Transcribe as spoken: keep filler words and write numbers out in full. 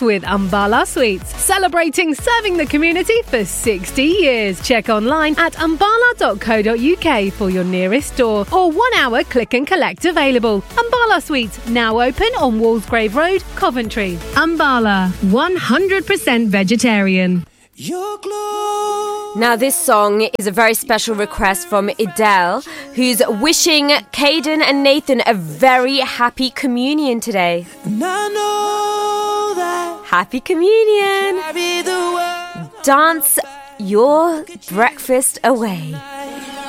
Christmas with Ambala Sweets, celebrating serving the community for sixty years. Check online at ambala dot co dot uk for your nearest store or one hour click and collect available. Ambala Sweets, now open on Walsgrave Road, Coventry. Ambala, one hundred percent vegetarian. Now this song is a very special request from Idel, who's wishing Caden and Nathan a very happy communion today. And I know that Happy communion! carry the world. Dance your breakfast away.